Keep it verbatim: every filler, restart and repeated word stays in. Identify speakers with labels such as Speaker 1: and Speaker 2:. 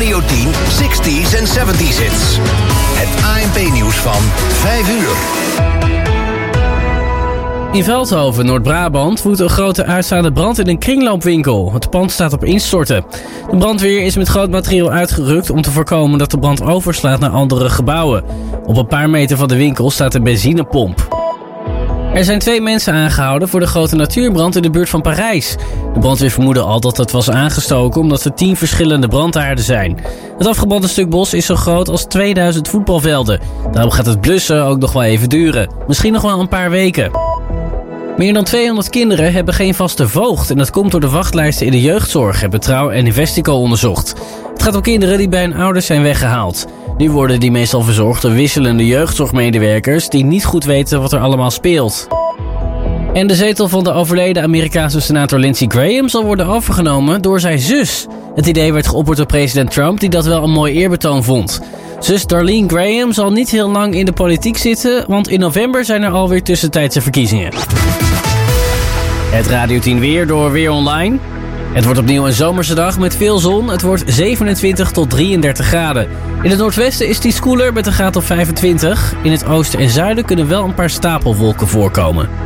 Speaker 1: Radio tien zestig's en zeventig's hits. Het A N P-nieuws van vijf uur.
Speaker 2: In Veldhoven, Noord-Brabant, woedt een grote uitstaande brand in een kringloopwinkel. Het pand staat op instorten. De brandweer is met groot materiaal uitgerukt om te voorkomen dat de brand overslaat naar andere gebouwen. Op een paar meter van de winkel staat een benzinepomp. Er zijn twee mensen aangehouden voor de grote natuurbrand in de buurt van Parijs. De brandweer vermoedde al dat het was aangestoken omdat er tien verschillende brandhaarden zijn. Het afgebrande stuk bos is zo groot als tweeduizend voetbalvelden. Daarom gaat het blussen ook nog wel even duren. Misschien nog wel een paar weken. Meer dan tweehonderd kinderen hebben geen vaste voogd en dat komt door de wachtlijsten in de jeugdzorg, hebben Trouw en Investico onderzocht. Het gaat om kinderen die bij hun ouders zijn weggehaald. Nu worden die meestal verzorgd door wisselende jeugdzorgmedewerkers die niet goed weten wat er allemaal speelt. En de zetel van de overleden Amerikaanse senator Lindsey Graham zal worden overgenomen door zijn zus. Het idee werd geopperd door president Trump, die dat wel een mooi eerbetoon vond. Zus Darlene Graham zal niet heel lang in de politiek zitten, want in november zijn er alweer tussentijdse verkiezingen. Het Radio tien weer door Weer Online. Het wordt opnieuw een zomerse dag met veel zon. Het wordt zevenentwintig tot drieëndertig graden. In het noordwesten is het iets koeler met een graad of vijfentwintig. In het oosten en zuiden kunnen wel een paar stapelwolken voorkomen.